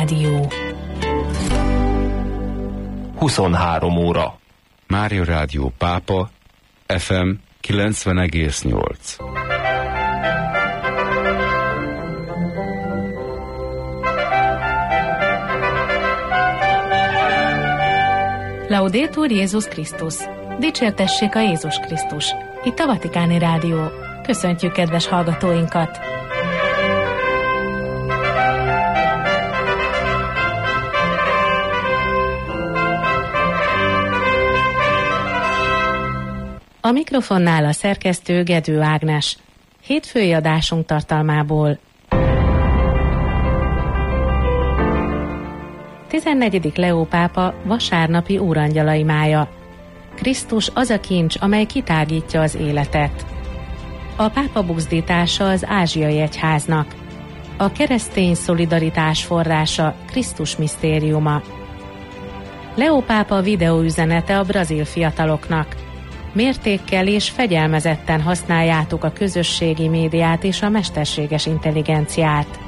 Rádió. 23 óra. Mária Rádió Pápa, FM 90,8. Laudetur Jézus Krisztus. Dicsértessék a Jézus Krisztus. Itt a Vatikáni Rádió. Köszöntjük kedves hallgatóinkat! A mikrofonnál a szerkesztő Gedő Ágnes. Hétfői adásunk tartalmából. 14. Leó pápa vasárnapi úrangyalai mája. Krisztus az a kincs, amely kitágítja az életet. A pápa buzdítása az ázsiai egyháznak. A keresztény szolidaritás forrása Krisztus misztériuma. Leó pápa videóüzenete a brazil fiataloknak. Mértékkel és fegyelmezetten használjátok a közösségi médiát és a mesterséges intelligenciát.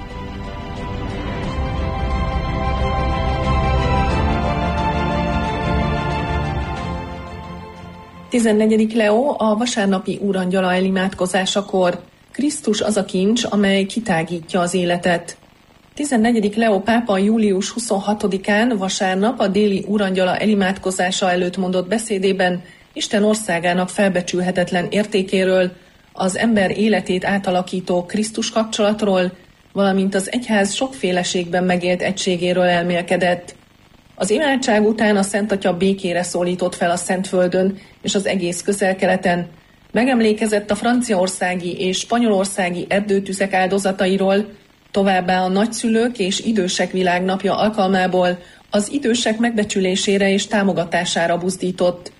Tizenegyedik Leó a vasárnapi úrangyala elimádkozásakor. Krisztus az a kincs, amely kitágítja az életet. 14. Leó pápa július 26-án vasárnap a déli úrangyala elimádkozása előtt mondott beszédében Isten országának felbecsülhetetlen értékéről, az ember életét átalakító Krisztus kapcsolatról, valamint az egyház sokféleségben megélt egységéről elmélkedett. Az imádság után a Szent Atya békére szólított fel a Szentföldön és az egész Közel-Keleten, megemlékezett a franciaországi és spanyolországi erdőtüzek áldozatairól, továbbá a nagyszülők és idősek világnapja alkalmából az idősek megbecsülésére és támogatására buzdított.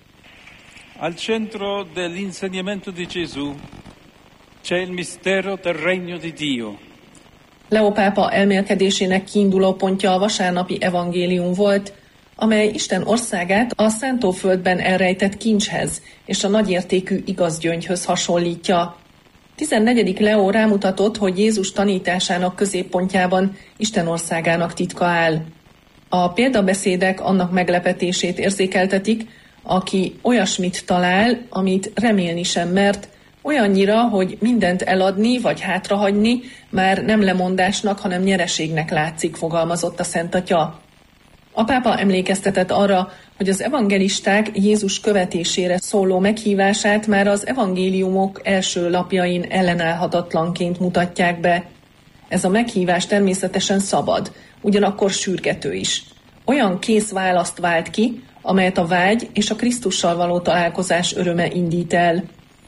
Al centro dell'insegnamento di Gesù c'è il mistero del regno di Dio. Leó pápa elmélkedésének kiinduló pontja a vasárnapi evangélium volt, amely Isten országát a szántóföldben elrejtett kincshez és a nagyértékű igazgyöngyhöz hasonlítja. 14. Leó rámutatott, hogy Jézus tanításának középpontjában Isten országának titka áll. A példabeszédek annak meglepetését érzékeltetik, aki olyasmit talál, amit remélni sem mert, olyannyira, hogy mindent eladni vagy hátrahagyni már nem lemondásnak, hanem nyereségnek látszik, fogalmazott a Szent Atya. A pápa emlékeztetett arra, hogy az evangelisták Jézus követésére szóló meghívását már az evangéliumok első lapjain ellenállhatatlanként mutatják be. Ez a meghívás természetesen szabad, ugyanakkor sürgető is. Olyan kész választ vált ki, amelyet a vágy és a Krisztussal való találkozás öröme indít el.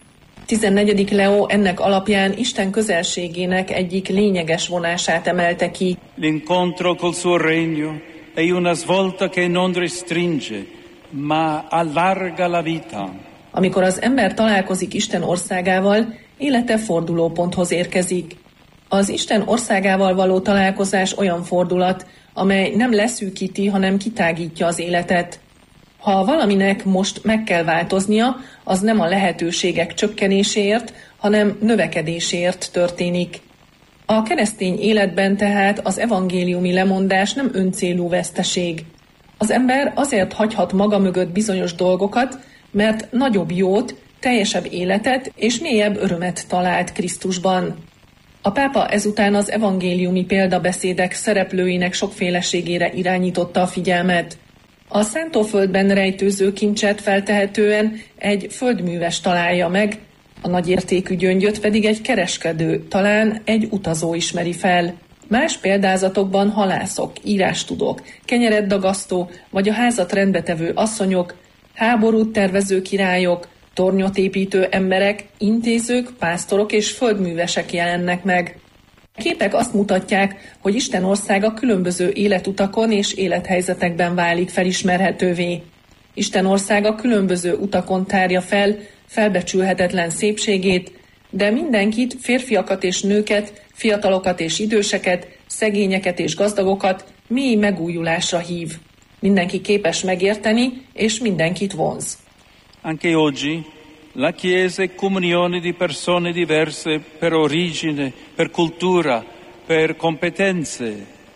14. Leó ennek alapján Isten közelségének egyik lényeges vonását emelte ki. L'incontro col suo regno è una svolta che non restringe, ma allarga la vita. Amikor az ember találkozik Isten országával, élete fordulóponthoz érkezik. Az Isten országával való találkozás olyan fordulat, amely nem leszűkíti, hanem kitágítja az életet. Ha valaminek most meg kell változnia, az nem a lehetőségek csökkenéséért, hanem növekedéséért történik. A keresztény életben tehát az evangéliumi lemondás nem öncélú veszteség. Az ember azért hagyhat maga mögött bizonyos dolgokat, mert nagyobb jót, teljesebb életet és mélyebb örömet talált Krisztusban. A pápa ezután az evangéliumi példabeszédek szereplőinek sokféleségére irányította a figyelmet. A szántóföldben rejtőző kincset feltehetően egy földműves találja meg, a nagyértékű gyöngyöt pedig egy kereskedő, talán egy utazó ismeri fel. Más példázatokban halászok, írástudók, kenyeret dagasztó vagy a házat rendbetevő asszonyok, háborút tervező királyok, tornyot építő emberek, intézők, pásztorok és földművesek jelennek meg. A képek azt mutatják, hogy Isten országa különböző életutakon és élethelyzetekben válik felismerhetővé. Isten országa különböző utakon tárja fel felbecsülhetetlen szépségét, de mindenkit, férfiakat és nőket, fiatalokat és időseket, szegényeket és gazdagokat mély megújulásra hív. Mindenki képes megérteni, és mindenkit vonz. Anche oggi la Chiesa è comunione di persone diverse per origine, per cultura, per competenze.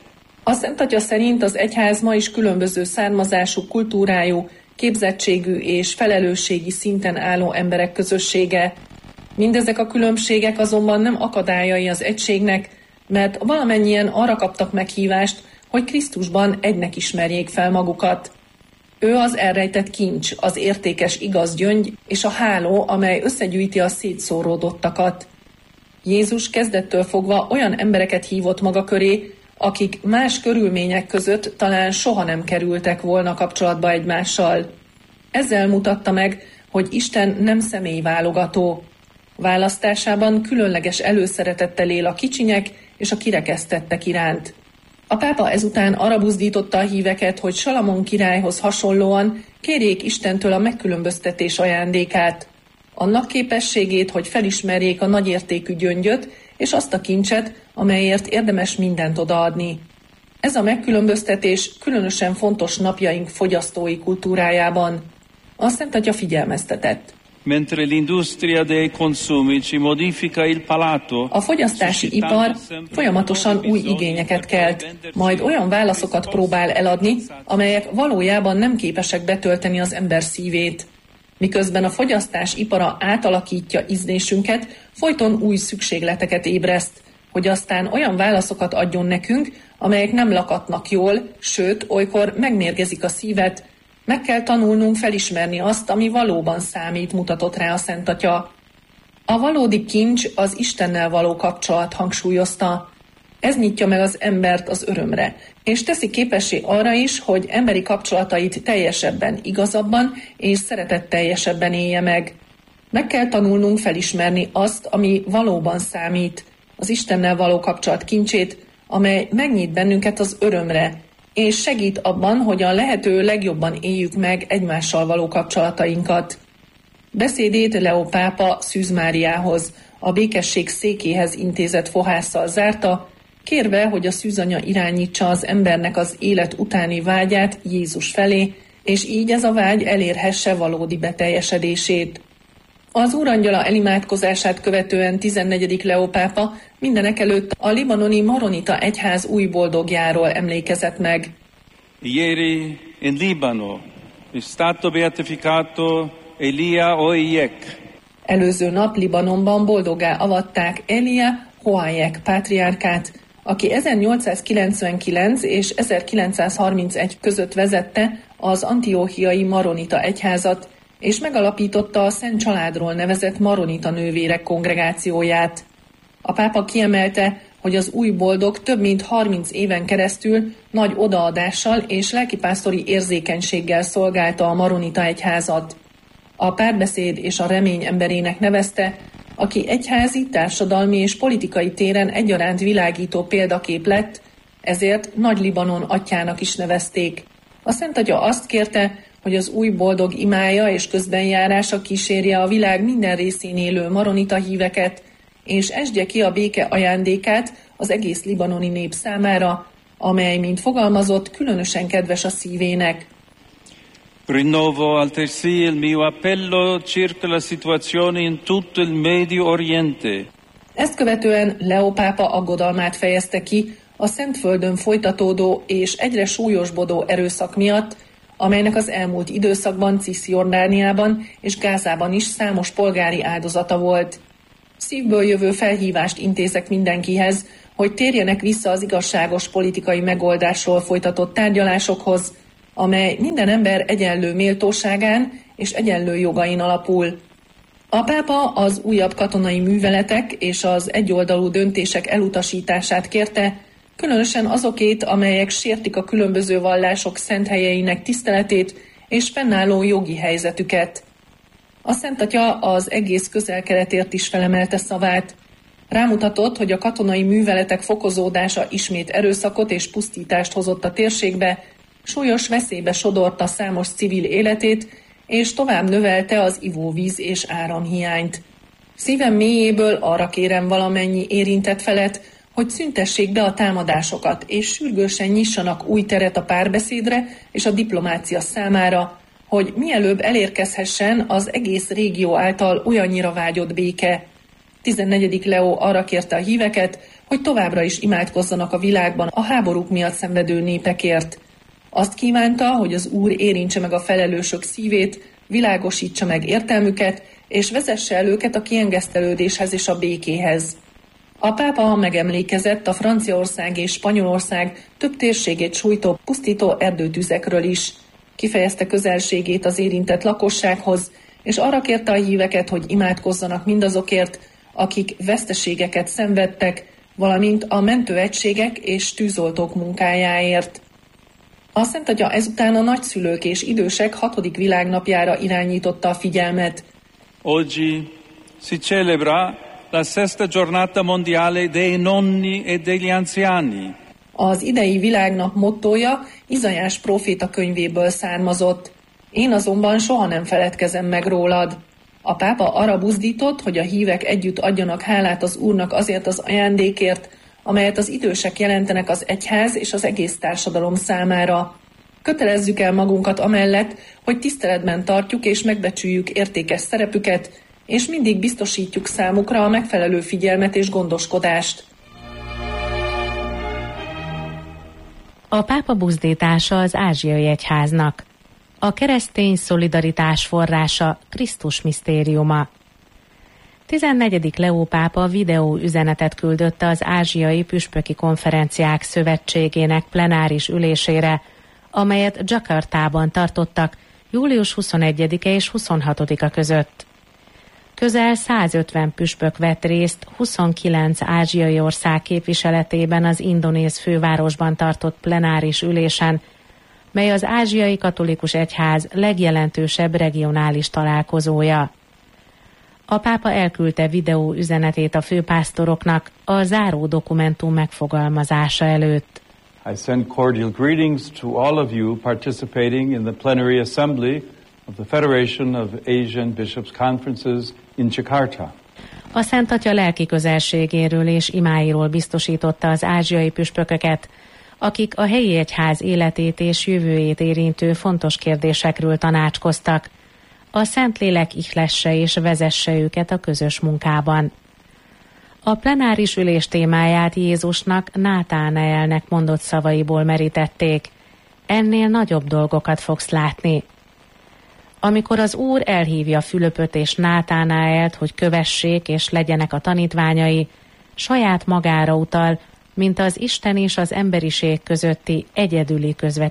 A Szent Atya szerint az egyház ma is különböző származású, kultúrájú, képzettségű és felelősségi szinten álló emberek közössége. Mindezek a különbségek azonban nem akadályai az egységnek, mert valamennyien arra kaptak meghívást, hogy Krisztusban egynek ismerjék fel magukat. Ő az elrejtett kincs, az értékes igaz gyöngy és a háló, amely összegyűjti a szétszóródottakat. Jézus kezdettől fogva olyan embereket hívott maga köré, akik más körülmények között talán soha nem kerültek volna kapcsolatba egymással. Ezzel mutatta meg, hogy Isten nem személyválogató. Választásában különleges előszeretettel él a kicsinyek és a kirekesztettek iránt. A pápa ezután arra buzdította a híveket, hogy Salamon királyhoz hasonlóan kérjék Istentől a megkülönböztetés ajándékát, annak képességét, hogy felismerjék a nagyértékű gyöngyöt és azt a kincset, amelyért érdemes mindent odaadni. Ez a megkülönböztetés különösen fontos napjaink fogyasztói kultúrájában. A Szent Atya figyelmeztetett. A fogyasztási ipar folyamatosan új igényeket kelt, majd olyan válaszokat próbál eladni, amelyek valójában nem képesek betölteni az ember szívét. Miközben a fogyasztás ipara átalakítja ízlésünket, folyton új szükségleteket ébreszt, hogy aztán olyan válaszokat adjon nekünk, amelyek nem lakatnak jól, sőt, olykor megmérgezik a szívet. Meg kell tanulnunk felismerni azt, ami valóban számít, mutatott rá a Szent Atya. A valódi kincs az Istennel való kapcsolat, hangsúlyozta. Ez nyitja meg az embert az örömre, és teszi képessé arra is, hogy emberi kapcsolatait teljesebben, igazabban és szeretetteljesebben élje meg. Meg kell tanulnunk felismerni azt, ami valóban számít, az Istennel való kapcsolat kincsét, amely megnyit bennünket az örömre, és segít abban, hogy a lehető legjobban éljük meg egymással való kapcsolatainkat. Beszédét Leó pápa Szűz Máriához, a békesség székéhez intézett fohásszal zárta, kérve, hogy a szűzanya irányítsa az embernek az élet utáni vágyát Jézus felé, és így ez a vágy elérhesse valódi beteljesedését. Az Úrangyala elimádkozását követően 14. Leó pápa mindenekelőtt a libanoni maronita egyház új boldogjáról emlékezett meg. Ieri in Libano è stato beatificato Elia Hoyek. Előző nap Libanonban boldoggá avatták Elia Hoyek pátriárkát, aki 1899 és 1931 között vezette az antióchiai maronita egyházat, és megalapította a Szent Családról nevezett maronita nővérek kongregációját. A pápa kiemelte, hogy az új boldog több mint 30 éven keresztül nagy odaadással és lelkipásztori érzékenységgel szolgálta a maronita egyházat. A párbeszéd és a remény emberének nevezte, aki egyházi, társadalmi és politikai téren egyaránt világító példakép lett, ezért Nagy-Libanon atyának is nevezték. A Szent Atya azt kérte, hogy az új boldog imája és közbenjárása kísérje a világ minden részén élő maronita híveket, és esdje ki a béke ajándékát az egész libanoni nép számára, amely, mint fogalmazott, különösen kedves a szívének. Rinnovo altresì il mio appello circa la situazione in tutto il Medio Oriente. Ezt követően Leó pápa aggodalmát fejezte ki a Szentföldön folytatódó és egyre súlyosbodó erőszak miatt, amelynek az elmúlt időszakban Ciszjordániában és Gázában is számos polgári áldozata volt. Szívből jövő felhívást intézek mindenkihez, hogy térjenek vissza az igazságos politikai megoldásról folytatott tárgyalásokhoz, amely minden ember egyenlő méltóságán és egyenlő jogain alapul. A pápa az újabb katonai műveletek és az egyoldalú döntések elutasítását kérte, különösen azokét, amelyek sértik a különböző vallások szent helyeinek tiszteletét és fennálló jogi helyzetüket. A Szent Atya az egész Közel-Keletért is felemelte szavát. Rámutatott, hogy a katonai műveletek fokozódása ismét erőszakot és pusztítást hozott a térségbe, súlyos veszélybe sodorta számos civil életét, és tovább növelte az ivóvíz és áramhiányt. Szívem mélyéből arra kérem valamennyi érintett felet, hogy szüntessék be a támadásokat, és sürgősen nyissanak új teret a párbeszédre és a diplomácia számára, hogy mielőbb elérkezhessen az egész régió által olyannyira vágyott béke. 14. Leó arra kérte a híveket, hogy továbbra is imádkozzanak a világban a háborúk miatt szenvedő népekért. Azt kívánta, hogy az Úr érintse meg a felelősök szívét, világosítsa meg értelmüket, és vezesse el őket a kiengesztelődéshez és a békéhez. A pápa megemlékezett a Franciaország és Spanyolország több térségét sújtó pusztító erdőtüzekről is. Kifejezte közelségét az érintett lakossághoz, és arra kérte a híveket, hogy imádkozzanak mindazokért, akik veszteségeket szenvedtek, valamint a mentőegységek és tűzoltók munkájáért. A Szent Atya ezután a nagyszülők és idősek 6. világnapjára irányította a figyelmet. Oggi si celebra la sesta giornata mondiale dei nonni e degli anziani. Az idei világnap mottója Izaiás próféta könyvéből származott. Én azonban soha nem feledkezem meg rólad. A pápa arra buzdított, hogy a hívek együtt adjanak hálát az Úrnak azért az ajándékért, amelyet az idősek jelentenek az egyház és az egész társadalom számára. Kötelezzük el magunkat amellett, hogy tiszteletben tartjuk és megbecsüljük értékes szerepüket, és mindig biztosítjuk számukra a megfelelő figyelmet és gondoskodást. A pápa buzdítása az ázsiai egyháznak. A keresztény szolidaritás forrása, Krisztus misztériuma. 14. Leó pápa videó üzenetet küldött az Ázsiai Püspöki Konferenciák Szövetségének plenáris ülésére, amelyet Jakartában tartottak július 21-e és 26-a között. Közel 150 püspök vett részt 29 ázsiai ország képviseletében az indonéz fővárosban tartott plenáris ülésen, mely az Ázsiai Katolikus Egyház legjelentősebb regionális találkozója. A pápa elküldte videó üzenetét a főpásztoroknak a záró dokumentum megfogalmazása előtt. I send cordial greetings to all of you participating in the plenary assembly of the Federation of Asian Bishops' Conferences in Jakarta. A Szent Atya lelki közelségéről és imáiról biztosította az ázsiai püspököket, akik a helyi egyház életét és jövőjét érintő fontos kérdésekről tanácskoztak. A Szentlélek ihlesse és vezesse őket a közös munkában. A plenáris ülés témáját Jézusnak Nátánaelnek mondott szavaiból merítették. Ennél nagyobb dolgokat fogsz látni. Amikor az Úr elhívja Fülöpöt és Nátánaelt, hogy kövessék és legyenek a tanítványai, saját magára utal, mint az Isten és az emberiség közötti egyedüli közvetítő.